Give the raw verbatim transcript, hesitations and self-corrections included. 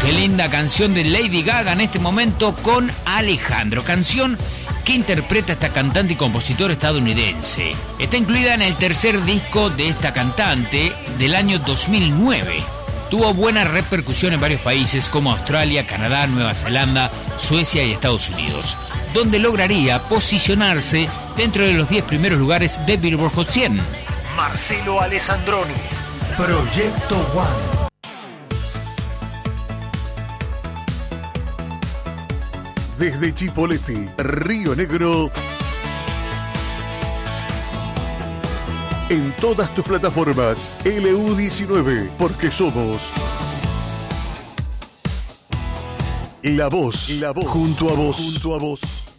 Qué linda canción de Lady Gaga en este momento con Alejandro, canción que interpreta esta cantante y compositora estadounidense. Está incluida en el tercer disco de esta cantante del año dos mil nueve. Tuvo buena repercusión en varios países como Australia, Canadá, Nueva Zelanda, Suecia y Estados Unidos, donde lograría posicionarse dentro de los diez primeros lugares de Billboard Hot cien. Marcelo Alessandroni, Proyecto One. Desde Chipoleti, Río Negro, en todas tus plataformas, L U diecinueve, porque somos la voz, la voz, junto a vos, junto a vos.